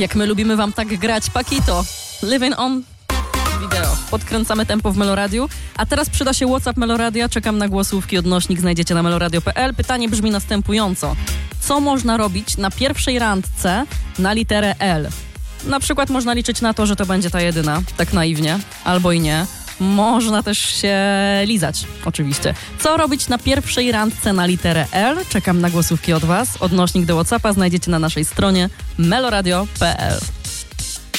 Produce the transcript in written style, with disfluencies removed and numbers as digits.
Jak my lubimy wam tak grać, Paquito. Living on video. Podkręcamy tempo w Meloradiu. A teraz przyda się WhatsApp Meloradia. Czekam na głosówki. Odnośnik znajdziecie na meloradio.pl. Pytanie brzmi następująco. Co można robić na pierwszej randce na literę L? Na przykład można liczyć na to, że to będzie ta jedyna. Tak naiwnie. Albo i nie. Można też się lizać, oczywiście. Co robić na pierwszej randce na literę L? Czekam na głosówki od was. Odnośnik do WhatsAppa znajdziecie na naszej stronie meloradio.pl.